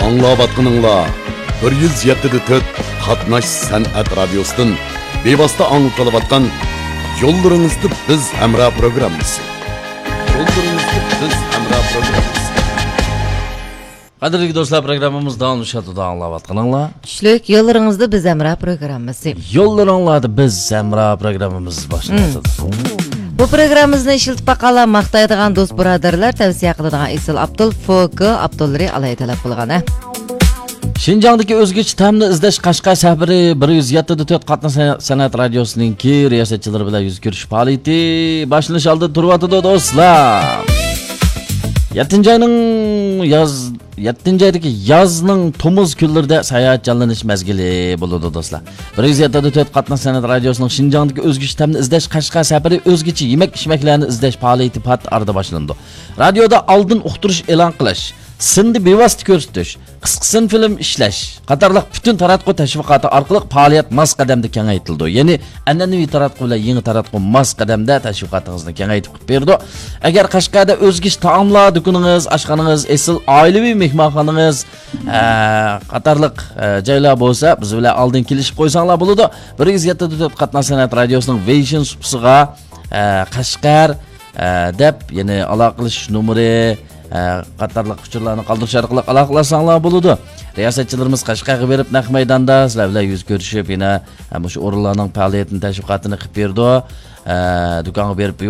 Аңлаватқаныңла 107.4 Қатнаш сәнәт радиосының бейбасты аңылтылып атқан Yollarınızda biz Emra programımız. Qadrli do'stlar, programımız davom etishda anglayotganinglar. Tushlik yo'llaringizda biz Emra programmasi. Yo'llaringlarda biz Emra programmamiz boshlanadi. Bu programmamizni ishiltib baqalar maqtaydigan do'st birodarlar tavsiya qiladigan Isil Abdul FK Abdullari alaytalab qilgan. Şinjandagi o'zgacha ta'mni izlash Qashqar shahri 107.4 Qatna san'at radiosining riyosatchilari bilan yuz ko'rish faoliyati boshlanish oldi turyapti do'stlar. 7-oydagi yozning tomuz kunlarida sayohat jonlanish mezgili bo'ladi do'stlar. 107.4 Qatna san'at radiosining Şinjandagi o'zgacha ta'mni izlash Qashqar shahri o'zgacha yemak-ichmaklarni izlash faoliyati pat arada boshlandi. Radioda oldin uqtirish e'lon qilish, sindi bevosita ko'rsatish, qisqa film ishlash qatorliq butun taratquv tashviqoti orqali faoliyat mos qadamda kengaytirildi. Ya'ni an'anaviy taratquv bilan yangi taratquv mos qadamda tashviqotingizni kengaytib berdi. Agar Qashqarda o'zgish taomlar do'koningiz, oshxonangiz, esil oilaviy mehmonxonangiz qatorliq joylar bo'lsa, biz bilan oldin kelishib qo'ysanglar bo'ladi. 107.4 Qatna san'at radiosining Vision supsiga Qashqar deb, ya'ni aloqalash nomeri qatorliq uchurlarni qoldirish orqali aloqalasanglar bo'ladi. Riyosatchilarimiz Qashqarga berib naq maydonda sizlar bilan yuz ko'rishib, yana shu o'rinlarning faoliyatini tashviqotini qilib berdi. Do'konga berib